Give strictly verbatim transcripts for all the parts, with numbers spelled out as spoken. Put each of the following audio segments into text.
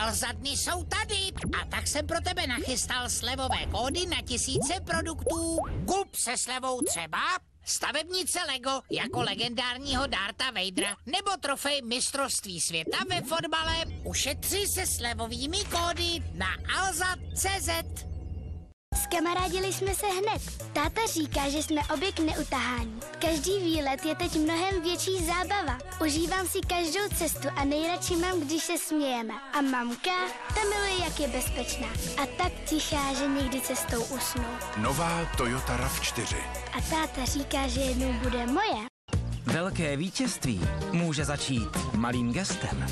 Alza-dny jsou tady. A tak jsem pro tebe nachystal slevové kódy na tisíce produktů. Kup se slevou třeba stavebnice Lego jako legendárního Dartha Vadera nebo trofej mistrovství světa ve fotbale. Ušetři se slevovými kódy na alza tečka cé zet. Skamarádili jsme se hned. Táta říká, že jsme obě k neutahání. Každý výlet je teď mnohem větší zábava. Užívám si každou cestu a nejradši mám, když se smějeme. A mamka, ta miluje, jak je bezpečná. A tak tichá, že někdy cestou usnu. Nová Toyota rav čtyři. A táta říká, že jednou bude moje. Velké vítězství může začít malým gestem.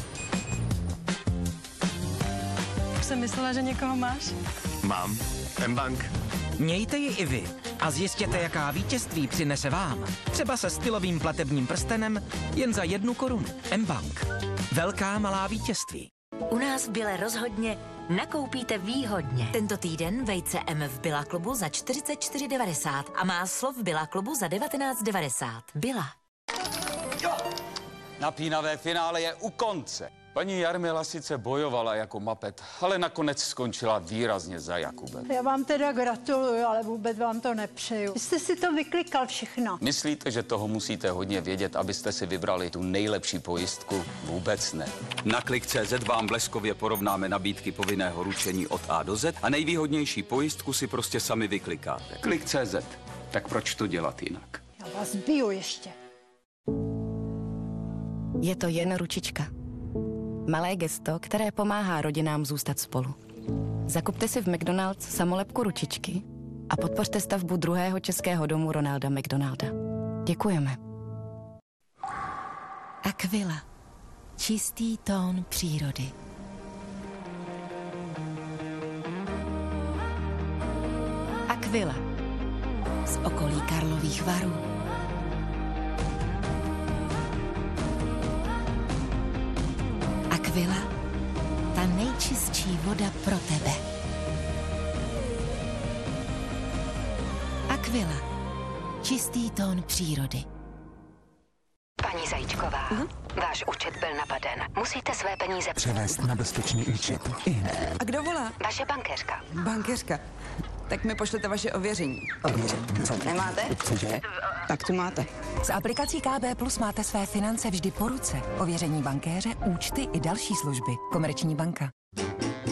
Už jsem myslela, že někoho máš. Mám. M-Bank. Mějte ji i vy a zjistěte, jaká vítězství přinese vám. Třeba se stylovým platebním prstenem jen za jednu korunu. M-Bank. Velká malá vítězství. U nás v Bile rozhodně nakoupíte výhodně. Tento týden vejce M v Billa klubu za čtyřicet čtyři devadesát a máslo v Billa klubu za devatenáct devadesát. Billa. Napínavé finále je u konce. Paní Jarmila sice bojovala jako mapet, ale nakonec skončila výrazně za Jakubem. Já vám teda gratuluju, ale vůbec vám to nepřeju. Vy jste si to vyklikal všechno. Myslíte, že toho musíte hodně vědět, abyste si vybrali tu nejlepší pojistku? Vůbec ne. Na klik tečka cé zet vám bleskově porovnáme nabídky povinného ručení od A do Z a nejvýhodnější pojistku si prostě sami vyklikáte. klik tečka cé zet. Tak proč to dělat jinak? Já vás biju ještě. Je to jen ručička. Malé gesto, které pomáhá rodinám zůstat spolu. Zakupte si v McDonald's samolepku ručičky a podpořte stavbu druhého českého domu Ronalda McDonalda. Děkujeme. Aquila. Čistý tón přírody. Aquila. Z okolí Karlových Varů. Aquila, ta nejčistší voda pro tebe. Aquila, čistý tón přírody. Paní Zajíčková, uh-huh. váš účet byl napaden. Musíte své peníze převést na bezpečný účet. A kdo volá? Vaše bankéřka. Bankéřka. Tak mi pošlete vaše ověření. Ověření? Co? Nemáte? Cože? Tak tu máte. S aplikací K B Plus máte své finance vždy po ruce. Ověření bankéře, účty i další služby. Komerční banka.